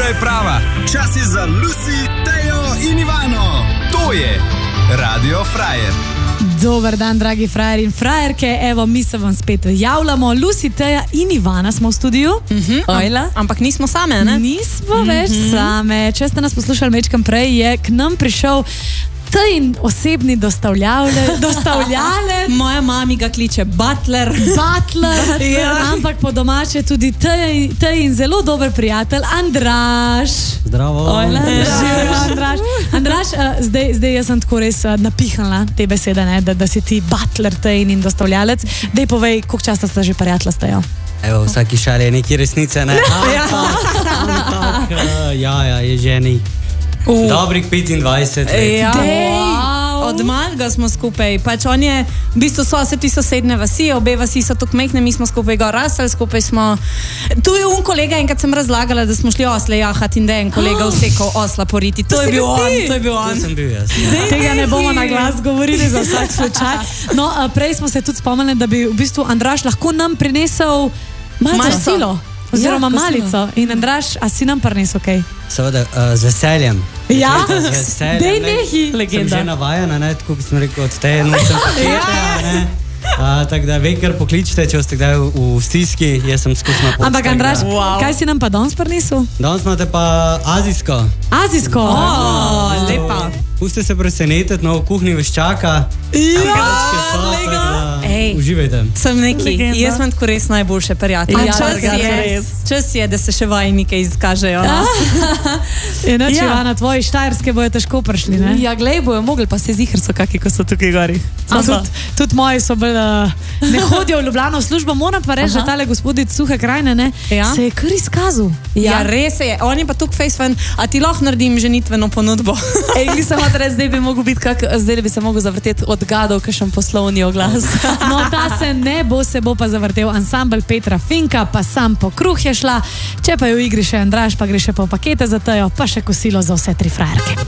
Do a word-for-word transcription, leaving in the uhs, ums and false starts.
je prava. Čas je za Lucy, Tejo in Ivano. To je Radio Frajer. Dober dan, dragi frajer in frajerke. Evo, mi se vam spet javljamo. Lucy, Teja in Ivana smo v studiu. Mm-hmm. Am, ampak nismo same, ne? Nismo mm-hmm. več same. Če ste nas poslušali mečkam prej, je k nam prišel Tejin osebni dostavljalec. dostavljalec. Moja mami ga kliče Butler. Butler. Ja. Ampak po domače tudi Tejin, Tejin zelo dober prijatelj Andraž. Zdravo. Ojla, Živijo, Andraž. Andraž, uh, zdaj, zdaj jaz sem tako res uh, napihnila te besede, ne, da, da si ti Butler, Tejin in dostavljalec. Dej povej, koliko časa sta že prijatelja s Tejo? Evo, vsaki šali je neki resnice, ne? Ampak, ampak, uh, ja, ja, je ženi. Uh. Dobrih petindvajset let. Ja, wow. Od malega smo skupaj. Pač on je, v bistvu so vse ti sosedne vasi, obe vasi so tukaj mehne, mi smo skupaj gor rasli, skupaj smo. Tu je un kolega, enkrat sem razlagala, da smo šli osle jahati in da je en kolega vsekal osla poriti. To, to je bil on, to je bil on. To sem bil jaz. Ja. Tega ne bomo na glas govorili za vsak slučaj. No, prej smo se tudi spomnili, da bi v bistvu Andraž lahko nam prinesel malo silo. Oziroma ja, malico. In Andraž, a si nam prinesel kaj? Okay? Seveda, uh, z veseljem. Ja? Z veseljem. Dej nehi. Legenda. Sem že navajena, ne, tako bi sem rekel, od te nočem pakete, ne. Uh, tako da vekar pokličite, če ste kdaj v, v stiski, jaz sem skusno pot. Ampak Andraž, wow. Kaj si nam pa danes prinesel? Danes imate pa azijsko. Azijsko? O, oh, lepa. Pustite se presenetiti, no v kuhinji vas čaka. Ja, lega. Uživajte. Sem neki, jaz sem tako res najboljše prijatelje. Ja, čas, je, čas je, da se še vajnike izkažejo. No? Enoč, ja. Ivana, tvoji štajerske bojo težko prišli, ne? Ja, glej, bojo mogli, pa se zihar so kaki, ko so tukaj gori. Tudi tud moji so bolj, uh, ne hodijo v Ljubljano v službo, moram pa reči, da tale gospodic Suhe krajine, ne, ja. Se je kar izkazal. Ja, ja, res je. On je pa tukaj fejsven, a ti lahko naredim ženitveno ponudbo. Ej, nisem odred, zdaj bi mogel biti kak, zdaj bi se mogel zavrteti odgadov, kakšen poslovni oglas. No, ta se ne bo, se bo pa zavrtel ansambl Petra Finka, pa sam po kruh je šla. Če pa je v igri še Andraž, pa gre še po pakete za Tejo, pa še kosilo za vse tri frajerke.